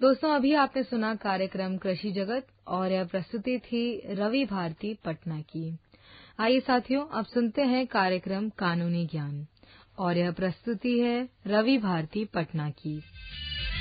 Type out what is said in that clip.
दोस्तों, अभी आपने सुना कार्यक्रम कृषि जगत और यह प्रस्तुति थी रवि भारती पटना की। आइए साथियों, अब सुनते हैं कार्यक्रम कानूनी ज्ञान और यह प्रस्तुति है रवि भारती पटना की।